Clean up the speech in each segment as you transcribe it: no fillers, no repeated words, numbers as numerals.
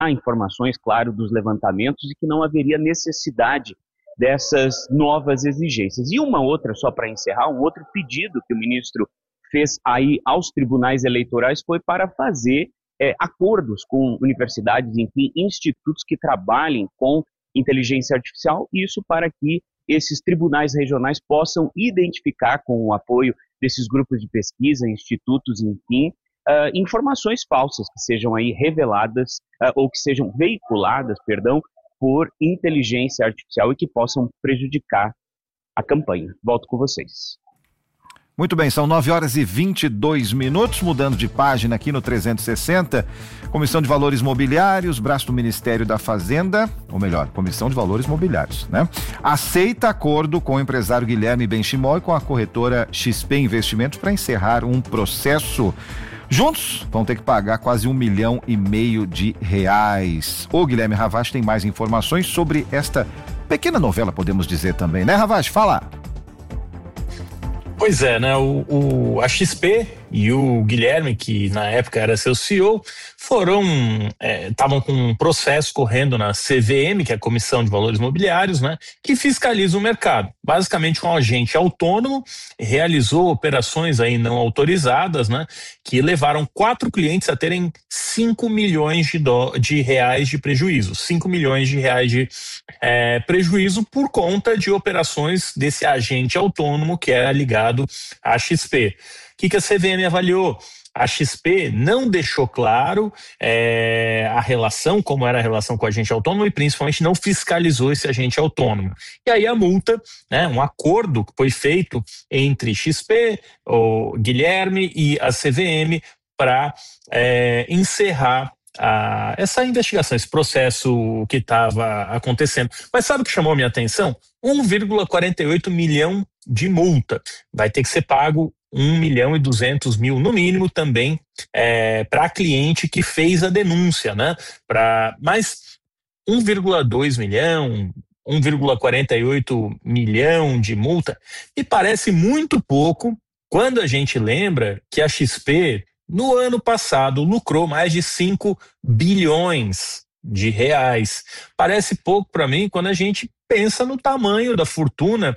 há informações, claro, dos levantamentos e que não haveria necessidade dessas novas exigências. E uma outra, só para encerrar, um outro pedido que o ministro fez aí aos tribunais eleitorais foi para fazer acordos com universidades, enfim, institutos que trabalhem com inteligência artificial, isso para que esses tribunais regionais possam identificar, com o apoio desses grupos de pesquisa, institutos, enfim, informações falsas que sejam aí reveladas ou que sejam veiculadas, por inteligência artificial e que possam prejudicar a campanha. Volto com vocês. Muito bem, são 9h22, mudando de página aqui no 360, Comissão de Valores Mobiliários, braço do Ministério da Fazenda, ou melhor, Comissão de Valores Mobiliários, né? Aceita acordo com o empresário Guilherme Benchimol e com a corretora XP Investimentos para encerrar um processo. Juntos vão ter que pagar quase R$1,5 milhão. O Guilherme Ravache tem mais informações sobre esta pequena novela, podemos dizer também, né, Ravache? Fala! Pois é, né? A XP e o Guilherme, que na época era seu CEO, estavam com um processo correndo na CVM, que é a Comissão de Valores Mobiliários, né? Que fiscaliza o mercado. Basicamente, um agente autônomo realizou operações aí não autorizadas, né? Que levaram 4 clientes a terem 5 milhões de reais de prejuízo. 5 milhões de reais de prejuízo por conta de operações desse agente autônomo que era ligado à XP. O que a CVM avaliou? A XP não deixou claro a relação, como era a relação com o agente autônomo, e principalmente não fiscalizou esse agente autônomo. E aí a multa, né, um acordo que foi feito entre XP, o Guilherme e a CVM para encerrar essa investigação, esse processo que estava acontecendo. Mas sabe o que chamou a minha atenção? 1,48 milhão de multa. Vai ter que ser pago 1,2 milhão no mínimo também para cliente que fez a denúncia, né? Mas 1,2 milhão, 1,48 milhão de multa me parece muito pouco quando a gente lembra que a XP no ano passado lucrou mais de 5 bilhões de reais. Parece pouco para mim quando a gente pensa no tamanho da fortuna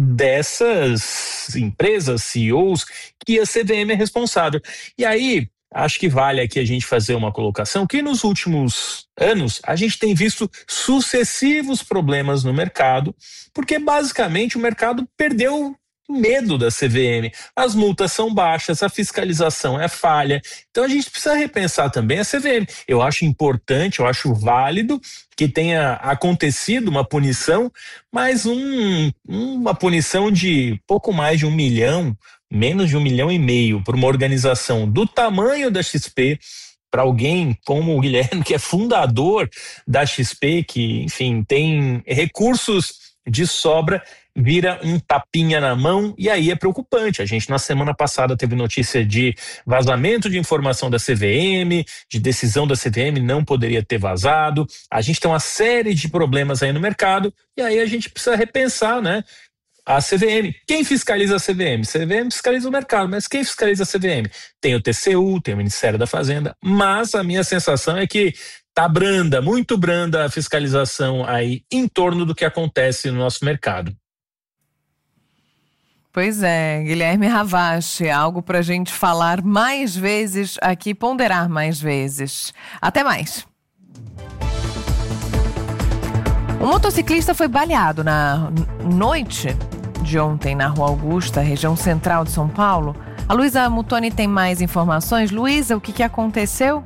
dessas empresas, CEOs, que a CVM é responsável. E aí, acho que vale aqui a gente fazer uma colocação que nos últimos anos a gente tem visto sucessivos problemas no mercado, porque basicamente o mercado perdeu medo da CVM. As multas são baixas, a fiscalização é falha. Então a gente precisa repensar também a CVM. Eu acho importante, eu acho válido que tenha acontecido uma punição, mas uma punição de pouco mais de 1 milhão, menos de 1,5 milhão, para uma organização do tamanho da XP, para alguém como o Guilherme, que é fundador da XP, que, enfim, tem recursos de sobra, vira um tapinha na mão, e aí é preocupante. A gente na semana passada teve notícia de vazamento de informação da CVM, de decisão da CVM, não poderia ter vazado. A gente tem uma série de problemas aí no mercado, e aí a gente precisa repensar, né? A CVM. Quem fiscaliza a CVM? A CVM fiscaliza o mercado, mas quem fiscaliza a CVM? Tem o TCU, tem o Ministério da Fazenda, mas a minha sensação é que tá branda, muito branda a fiscalização aí em torno do que acontece no nosso mercado. Pois é, Guilherme Ravache, algo pra gente falar mais vezes aqui, ponderar mais vezes. Até mais. Um motociclista foi baleado na noite de ontem na Rua Augusta, região central de São Paulo. A Luísa Mutoni tem mais informações. Luísa, o que aconteceu?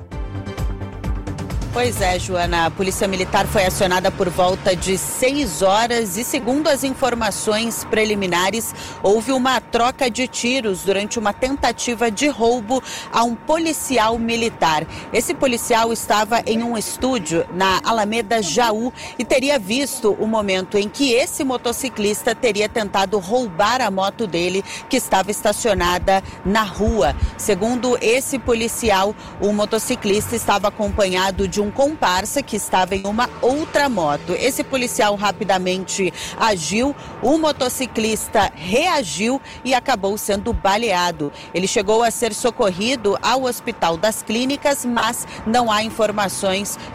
Pois é, Joana, a Polícia Militar foi acionada por volta de 6 horas e, segundo as informações preliminares, houve uma troca de tiros durante uma tentativa de roubo a um policial militar. Esse policial estava em um estúdio na Alameda Jaú e teria visto o momento em que esse motociclista teria tentado roubar a moto dele, que estava estacionada na rua. Segundo esse policial, o motociclista estava acompanhado de um um comparsa que estava em uma outra moto. Esse policial rapidamente agiu, o motociclista reagiu e acabou sendo baleado. Ele chegou a ser socorrido ao Hospital das Clínicas, mas não há informações